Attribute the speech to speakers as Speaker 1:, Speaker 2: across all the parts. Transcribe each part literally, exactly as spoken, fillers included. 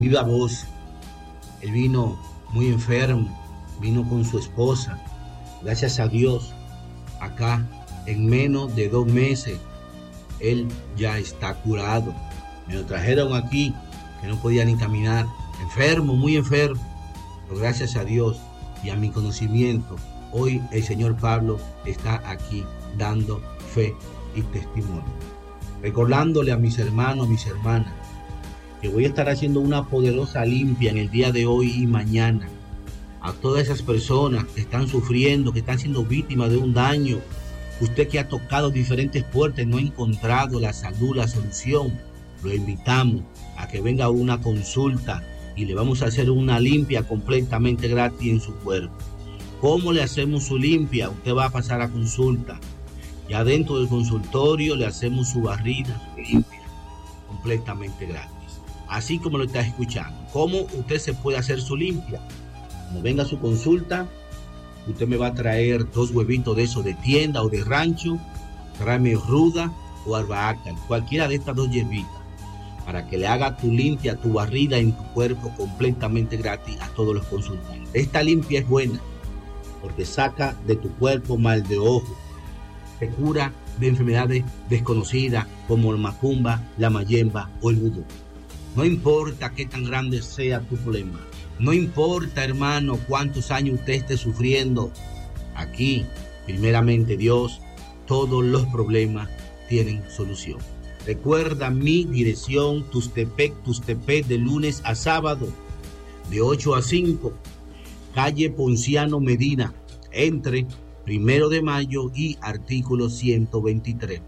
Speaker 1: viva voz. Él vino muy enfermo, vino con su esposa. Gracias a Dios, acá en menos de dos meses, él ya está curado. Me lo trajeron aquí, que no podía ni caminar, enfermo, muy enfermo. Pero gracias a Dios y a mi conocimiento, hoy el señor Pablo está aquí dando fe y testimonio. Recordándole a mis hermanos, mis hermanas, que voy a estar haciendo una poderosa limpia en el día de hoy y mañana a todas esas personas que están sufriendo, que están siendo víctimas de un daño. Usted que ha tocado diferentes puertas y no ha encontrado la salud, la solución, lo invitamos a que venga a una consulta y le vamos a hacer una limpia completamente gratis en su cuerpo. ¿Cómo le hacemos su limpia? Usted va a pasar a consulta. Ya dentro del consultorio le hacemos su barrida, su limpia, completamente gratis. Así como lo está escuchando. ¿Cómo usted se puede hacer su limpia? Cuando venga a su consulta, usted me va a traer dos huevitos de esos de tienda o de rancho, tráeme ruda o albahaca, cualquiera de estas dos hierbitas, para que le haga tu limpia, tu barrida en tu cuerpo completamente gratis a todos los consultantes. Esta limpia es buena porque saca de tu cuerpo mal de ojo, te cura de enfermedades desconocidas como el macumba, la mayemba o el vudú. No importa qué tan grande sea tu problema, no importa, hermano, cuántos años usted esté sufriendo, aquí, primeramente Dios, todos los problemas tienen solución. Recuerda mi dirección, Tustepec, Tustepec, de lunes a sábado, de ocho a cinco, calle Ponciano Medina, entre Primero de Mayo y artículo ciento veintitrés.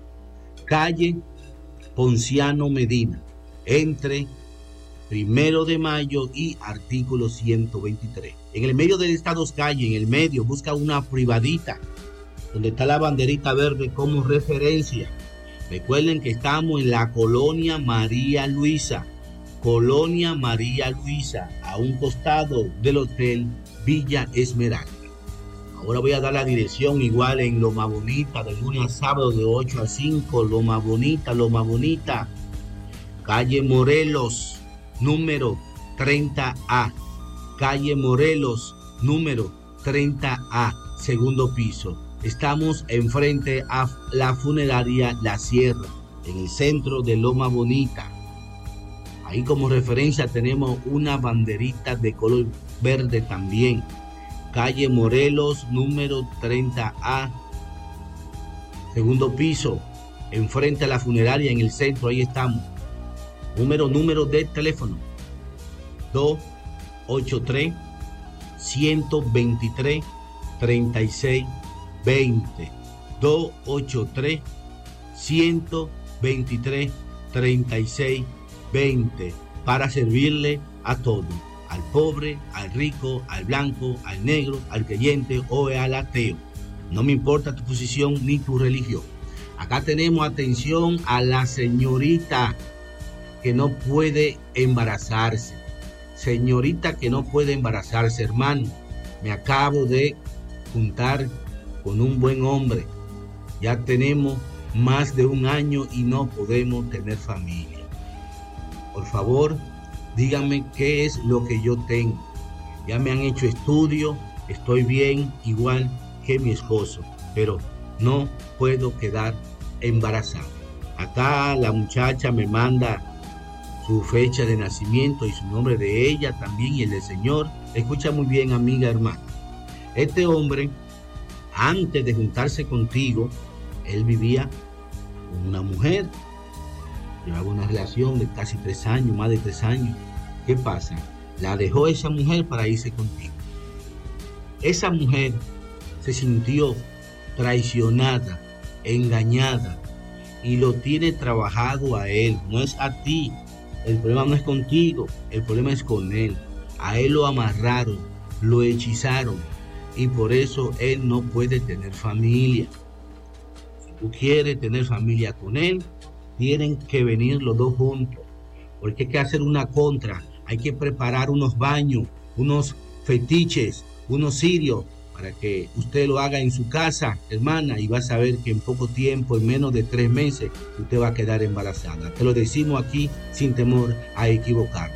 Speaker 1: Calle Ponciano Medina, entre Primero de Mayo y artículo ciento veintitrés. En el medio de estas dos calles, en el medio, busca una privadita, donde está la banderita verde como referencia. Recuerden que estamos en la colonia María Luisa, colonia María Luisa, a un costado del hotel Villa Esmeralda. Ahora voy a dar la dirección igual en Loma Bonita, de lunes a sábado de ocho a cinco, Loma Bonita, Loma Bonita, calle Morelos, número treinta A, calle Morelos, número treinta A, segundo piso. Estamos enfrente a la funeraria La Sierra, en el centro de Loma Bonita. Ahí como referencia tenemos una banderita de color verde también. Calle Morelos, número treinta A, segundo piso, enfrente a la funeraria en el centro, ahí estamos. Número, número de teléfono, dos ocho tres, uno dos tres, tres seis dos cero, dos ocho tres, uno dos tres, tres seis dos cero, para servirle a todos. Al pobre, al rico, al blanco, al negro, al creyente o al ateo. No me importa tu posición ni tu religión. Acá tenemos atención a la señorita que no puede embarazarse. Señorita que no puede embarazarse, hermano. Me acabo de juntar con un buen hombre. Ya tenemos más de un año y no podemos tener familia. Por favor, díganme qué es lo que yo tengo. Ya me han hecho estudio, estoy bien, igual que mi esposo, pero no puedo quedar embarazada. Acá la muchacha me manda su fecha de nacimiento y su nombre de ella también y el del señor. Escucha muy bien, amiga, hermana. Este hombre, antes de juntarse contigo, él vivía con una mujer. Llevaba una relación de casi tres años, más de tres años. ¿Qué pasa? La dejó esa mujer para irse contigo. Esa mujer se sintió traicionada, engañada, y lo tiene trabajado a él. No es a ti. El problema no es contigo, el problema es con él. A él lo amarraron, lo hechizaron, y por eso él no puede tener familia. Si tú quieres tener familia con él, tienen que venir los dos juntos, porque hay que hacer una contra, hay que preparar unos baños, unos fetiches, unos cirios, para que usted lo haga en su casa, hermana, y va a saber que en poco tiempo, en menos de tres meses, usted va a quedar embarazada. Te lo decimos aquí sin temor a equivocarnos.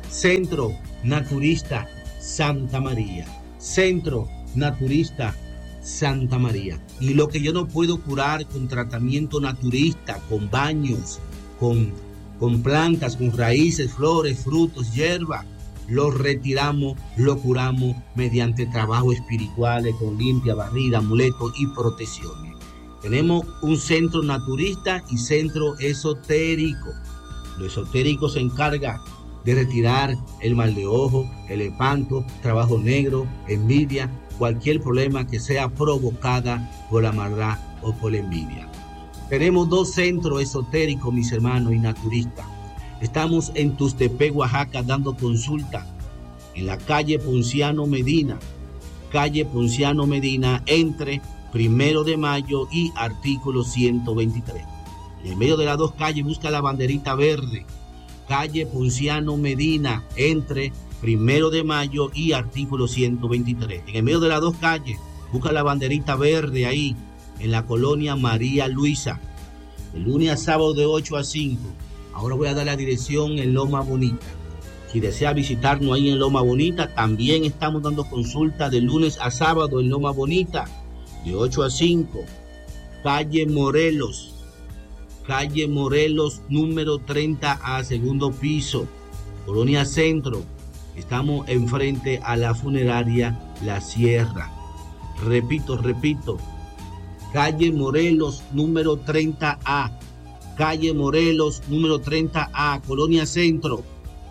Speaker 1: Centro Naturista Santa María. Centro Naturista Santa María. Y lo que yo no puedo curar con tratamiento naturista, con baños, con, con plantas, con raíces, flores, frutos, hierba, lo retiramos, lo curamos mediante trabajo espirituales, con limpia, barrida, amuletos y protecciones. Tenemos un centro naturista y centro esotérico. Lo esotérico se encarga de retirar el mal de ojo, el espanto, trabajo negro, envidia, cualquier problema que sea provocada por la maldad o por la envidia. Tenemos dos centros esotéricos, mis hermanos, y naturistas. Estamos en Tuxtepec, Oaxaca, dando consulta en la calle Ponciano Medina, calle Ponciano Medina, entre Primero de Mayo y Artículo ciento veintitrés. En medio de las dos calles busca la banderita verde, calle Ponciano Medina, entre Primero de Mayo y Artículo ciento veintitrés. En el medio de las dos calles busca la banderita verde ahí, en la colonia María Luisa, de lunes a sábado de ocho a cinco. Ahora voy a dar la dirección en Loma Bonita. Si desea visitarnos ahí en Loma Bonita, también estamos dando consulta de lunes a sábado en Loma Bonita, de ocho a cinco. Calle Morelos, calle Morelos, número treinta A, segundo piso, Colonia Centro. Estamos enfrente a la funeraria La Sierra. Repito, repito. Calle Morelos, número treinta A. Calle Morelos, número treinta A, Colonia Centro.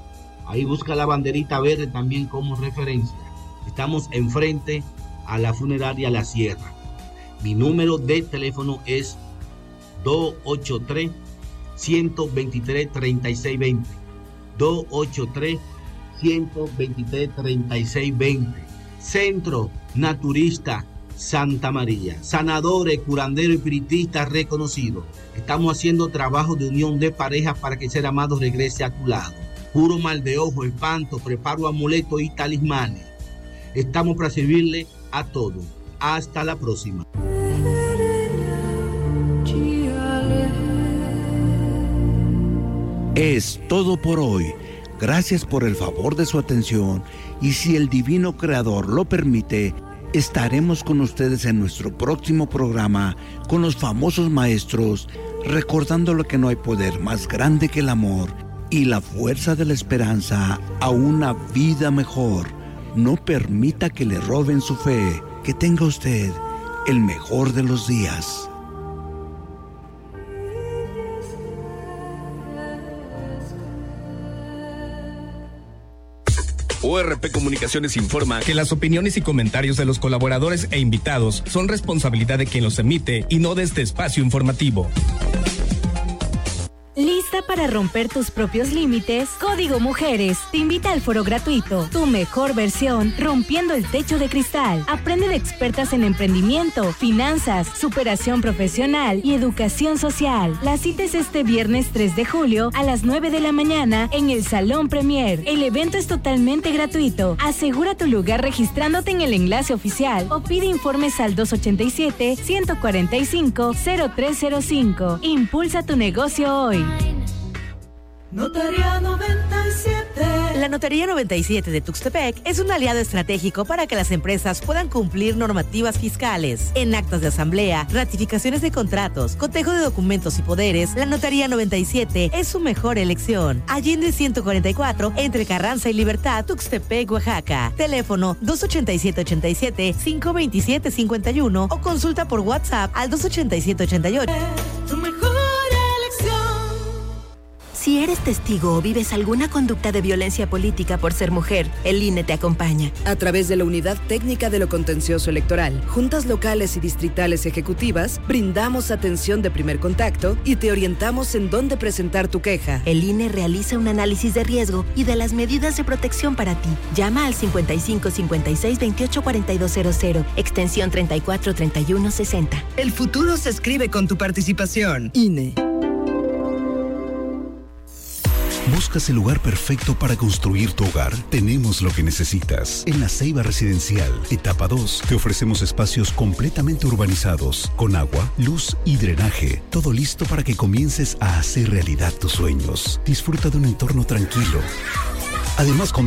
Speaker 1: Ahí busca la banderita verde también como referencia. Estamos enfrente a la funeraria La Sierra. Mi número de teléfono es dos ocho tres, uno dos tres, tres seis dos cero. dos ocho tres, uno dos tres, tres seis dos cero. Centro Naturista Santa María. Sanadores, curanderos y espiritistas reconocidos. Estamos haciendo trabajo de unión de parejas para que el ser amado regrese a tu lado. Curo mal de ojo, espanto, preparo amuletos y talismanes. Estamos para servirle a todos. Hasta la próxima.
Speaker 2: Es todo por hoy. Gracias por el favor de su atención y si el Divino Creador lo permite, estaremos con ustedes en nuestro próximo programa con los famosos maestros, recordando lo que no hay poder más grande que el amor y la fuerza de la esperanza a una vida mejor. No permita que le roben su fe. Que tenga usted el mejor de los días.
Speaker 3: O R P Comunicaciones informa que las opiniones y comentarios de los colaboradores e invitados son responsabilidad de quien los emite y no de este espacio informativo.
Speaker 4: ¿Lista para romper tus propios límites? Código Mujeres te invita al foro gratuito, tu mejor versión, rompiendo el techo de cristal. Aprende de expertas en emprendimiento, finanzas, superación profesional y educación social. La cita es este viernes tres de julio a las nueve de la mañana en el Salón Premier. El evento es totalmente gratuito. Asegura tu lugar registrándote en el enlace oficial o pide informes al dos ochenta y siete, ciento cuarenta y cinco, cero tres cero cinco. Impulsa tu negocio hoy.
Speaker 5: Notaría noventa y siete.
Speaker 6: La Notaría noventa y siete de Tuxtepec es un aliado estratégico para que las empresas puedan cumplir normativas fiscales. En actas de asamblea, ratificaciones de contratos, cotejo de documentos y poderes, la Notaría noventa y siete es su mejor elección. Allende ciento cuarenta y cuatro, entre Carranza y Libertad, Tuxtepec, Oaxaca. Teléfono dos ochenta y siete, ochenta y siete, cinco veintisiete, cincuenta y uno o consulta por WhatsApp al dos ochenta y siete, ochenta y ocho.
Speaker 5: Tu mejor elección.
Speaker 4: Si eres testigo o vives alguna conducta de violencia política por ser mujer, el I N E te acompaña.
Speaker 7: A través de la Unidad Técnica de lo Contencioso Electoral, juntas locales y distritales ejecutivas, brindamos atención de primer contacto y te orientamos en dónde presentar tu queja.
Speaker 4: El I N E realiza un análisis de riesgo y de las medidas de protección para ti. Llama al cincuenta y cinco, cincuenta y seis, veintiocho, cuarenta y dos cero cero, extensión treinta y cuatro, treinta y uno, sesenta.
Speaker 7: El futuro se escribe con tu participación. I N E.
Speaker 8: ¿Buscas el lugar perfecto para construir tu hogar? Tenemos lo que necesitas. En La Ceiba Residencial, etapa dos, te ofrecemos espacios completamente urbanizados, con agua, luz y drenaje. Todo listo para que comiences a hacer realidad tus sueños. Disfruta de un entorno tranquilo, Además,